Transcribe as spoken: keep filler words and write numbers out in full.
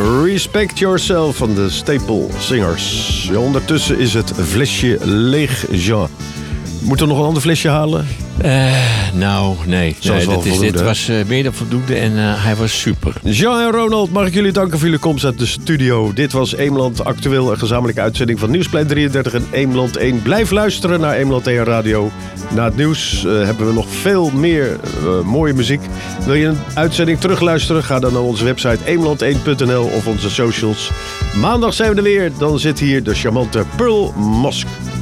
Respect Yourself van de Staple Singers. Ja, ondertussen is het flesje leeg, Jean. Moet er nog een ander flesje halen? Uh, nou, nee. nee dit, is, dit was uh, meer dan voldoende en uh, hij was super. Jean en Ronald, mag ik jullie danken voor jullie komst uit de studio. Dit was Eemland Actueel, een gezamenlijke uitzending van Nieuwsplein drieëndertig en Eemland één. Blijf luisteren naar Eemland één Radio. Na het nieuws uh, hebben we nog veel meer uh, mooie muziek. Wil je een uitzending terugluisteren? Ga dan naar onze website eemland één punt n l of onze socials. Maandag zijn we er weer. Dan zit hier de charmante Pearl Mosk.